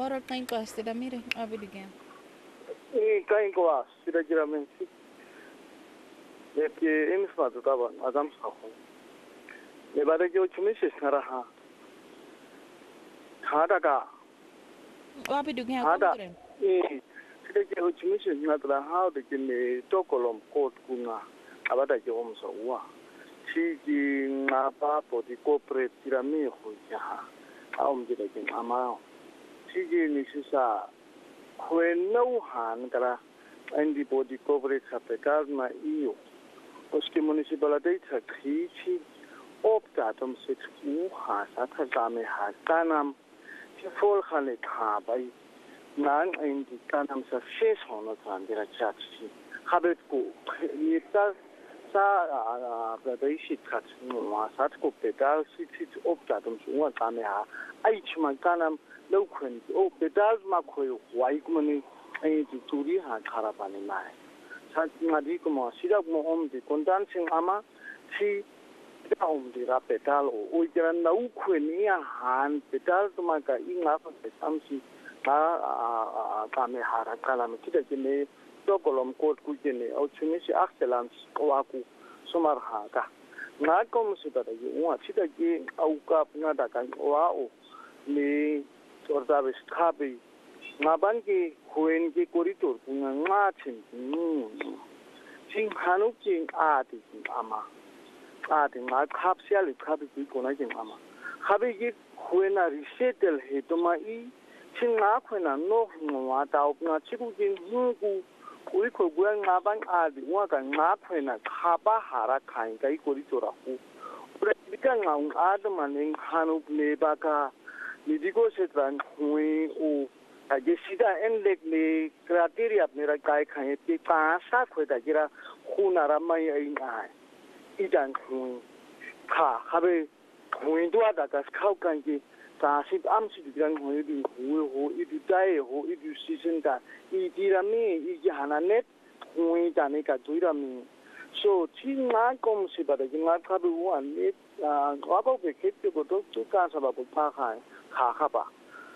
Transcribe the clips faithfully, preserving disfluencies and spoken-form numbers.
ora kain ko astira mire abidigan. E kain ko as sira jira men si. Le ke emis ma tu taba adam sa ko. Le bada ke uchumi se snara ha. Hada ka. Abidigan Hada. kongre. E sira ke uchumi se na tra ha de ke ne tokolom kot kunga. Abada ke om so wa. Si ki ngapa po di corporate tira mi ho ya ha. Aom jira ke ama. Si ki ni sa when no han kara andi body coverage sa pekar na iyo उसकी municipality था खींची opta तुम से u ha sa था जामे ha kanam कि फॉल खाने था भाई नान andi kanam sa शेष होना था अंदर चाची खबर को ये ता सा प्रदेशित खत वहाँ साथ को पेदाल सिटी opta तुम से वहाँ जामे ha आई चुमा kanam लोखन ओ पेदाल मा कोई वाइक money ai tu turi ha khara pani mai sa ngadi ko mo sida mo om di kondan sing ama si da om di ra petal o o jara na u khweni ya han petal to ma ka inga fa se samsi ka ka me hara kala me kita jene to kolom kot ku jene au chumi si akselam wa ku sumar ha ka na ko mo sida da yu wa sida ki au ka na da ka wa o ni torda bes khabi ngaban ki kuen ki koridor kunga ngachin sing hanuk jing ati ama ati nga khap sia li khap ki kona jing ama khabi ki kuena resettle he to ma I sing nga kuena no ngwa ta nga chiku jing ngu kui ko gua ngaban ati wa ka nga kuena khapa hara khain kai koridor hu ura bika nga adama ning hanuk ne ba ka nidiko se tran hui o जे सीधा इन लेक में क्राइटेरिया अपने रखाए खाए पे पांचा कोई ताकि रा खून आराम में आई ना है इधर खून खा हमें खून तो आता का खाओ कहीं ताकि आम से दिखने खून इधर हुए हो इधर जाए हो इधर सीजन का इधर में इधर हाना नेट खून जाने का दूर में so चीना कम से बता जिंगा खाबे वो नेट वापस पे खेती को तो तो कहाँ से बापू पा खाए खा खा पा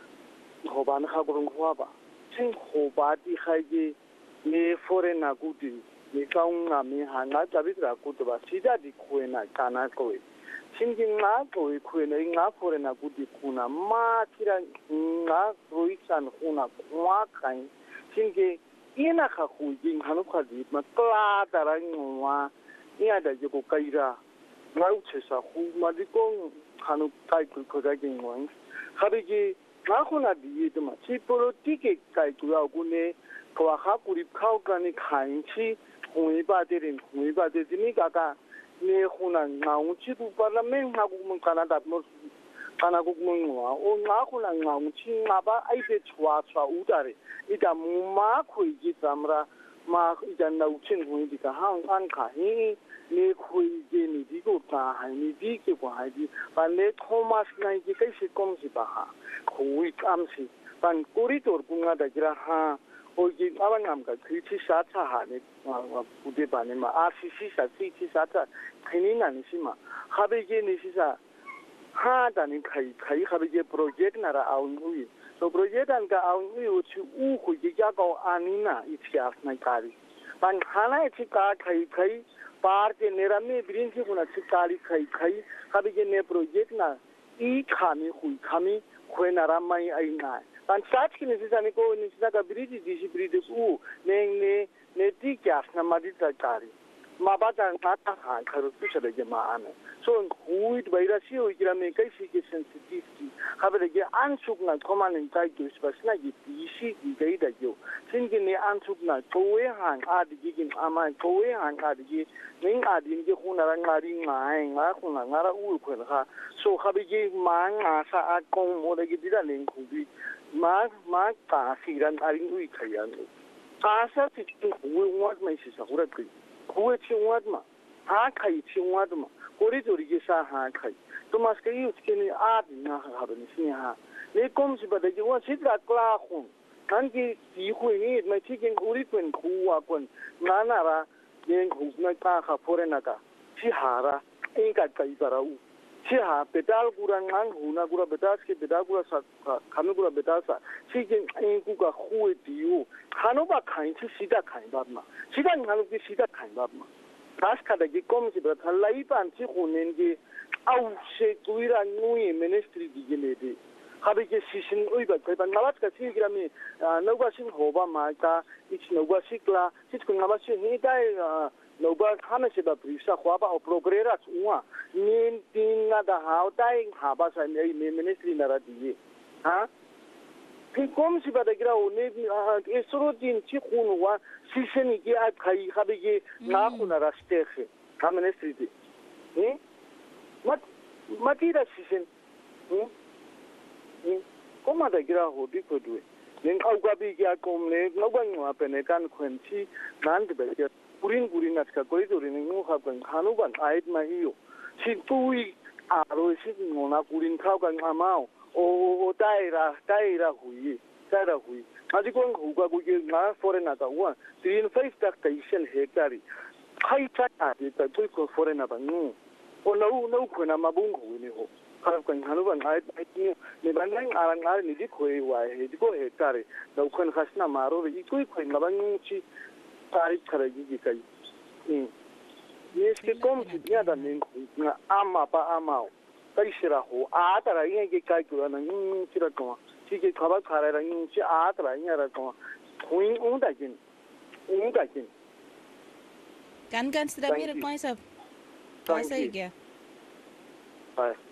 hoban ha gurung hwa ba sing hoba di khaji ne foreigner ku di ne kaung na me ha na ta bi tra ku to ba sida di khoena kana ko sing jing na ko khoena nga foreigner ku di kuna ma tira nga roisan kuna kwa kai sing ge ina kha khu jing hanu kha di ma kla ta ra ngwa ya da je ko kaira ngau che sa khu ma di ko hanu kai ku ko da jing ngwa khabi ji Nakuna di itu mah, si politik kai tu aku ne, kalau aku kurip kau kan ni kain si, hui baterin, hui baterin ni kaka, ne kuna ngau si tu parlimen aku mengkana dapat mus, kana aku mengwa, oh nakuna ngau si ngapa, aise cua cua udare, ida muma kui kita amra, ma ida nau cing hui di kahang an kahi, ne kui je ni di ko ta, ni di ke ko hai di, pan ne Thomas nai je kai si kom si baha. Kui amsi pan koridor bunga da jira ha oji awan am ka krichi sa cha ha ne pude bane ma rcc sa crichi sa cha khini na ni sima khabe je ni sa ha da ni khai khai khabe je project na ra aun hui so project an ka aun hui u chu u khu je ja ko anina ithias na kari pan hana chi ka khai khai par je nerame brinchi guna chi kali khai khai khabe je ne project na I khami hui khami Kuena ramai aina. Pan saat kini sisa ni ko ni sisa ka bridi disi bridi u ne ne ne ti kyas na madi takari. Mabata ngata han karu tu sada jemaah me. So huit baira si hui kira me kai si ke sensitivity. Habere ge ansuk na koman in tai tu spas na ge disi ge gai da jo. Sin ge ne ansuk na kowe han adi ge gin ama kowe han adi ge ning adi ge khuna ran ngari ngai nga khuna ngara u khwen kha. So khabi ge ma nga sa a kong mo da ge dida leng khu bi ma ma ka si ran aring ui khayan. Ka sa ti hu wat mai si sa hura ki. Hu chi wat ma. Ha khai chi wat ma. Kori tori ge sa ha khai. To mas ke yu ke ni a di na ha ba ni si ha. Le kom si ba da ge wa si da kla khu. Kan ki ti hu ni mai chi gen uri kwen khu wa kwen na na ra gen khu na ka kha pore na ka. Si ha ra e ka kai ba ra u. siha pedal kurang ngang huna kura betas ke pedal kura sa kami kura betasa si ke ku ka khuwe diu khano ba khain si sida khain ba ma sida ngalo ke sida khain ba ma tas kada ki kom si ba thalai pan si khunen ki au se tuira nui ministry di gele de khabe ke sisin oi ba kai ba nawat ka si gira mi no ba sin ho ba ma ka ich no ba sikla si ku ngaba si he dai no ba khana se ba prisa khwa ba o progrera uwa nin tinga da how dai ha ba sa nei ministry na ra di ha ki kom si ba da gira o ne esro din chi khunu wa sisin ki a khai khabe ke na khuna ra stehe ha ministry di eh mat matira sisin eh Koma da gira ho di ko due. Ning au ga bi kya kom le no ba ngwa pe ne kan khwen chi nan de be kurin kurin at ka koi dori ning no kha kan khanu ban ait ma hiyo. Si tui a ro si no na kurin khau kan amao o o dai ra dai ra hui dai ra hui. Aji ko hu ga ko ge na foreigner ta wa three five tak station hectare. Khai cha ta de ta tui ko foreigner ba no. O no no ko na mabung hu ni ho. Kalau kan halu ban ayat ayat ni bandang arang arang ni di koi wai he di ko he kare da ukhan khasna maro ri koi koi ngabang chi tarik khare gi kai ni yes ke kom si dia da ning na ama pa amao kai sira ho a tara ye ge kai ku na ni sira ko chi ke khaba khare ra ni chi a tara ye ra ko huin un da jin un da jin kan kan sida mir koi sab koi sai gya bye